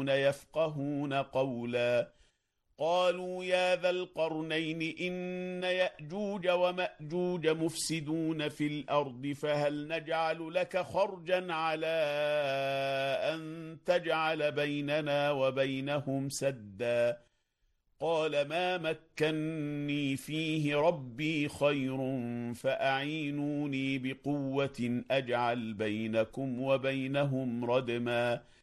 يفقهون قولا قالوا يا ذا القرنين إن يأجوج ومأجوج مفسدون في الأرض فهل نجعل لك خرجا على أن تجعل بيننا وبينهم سدا قال ما مكني فيه ربي خير فأعينوني بقوة أجعل بينكم وبينهم ردما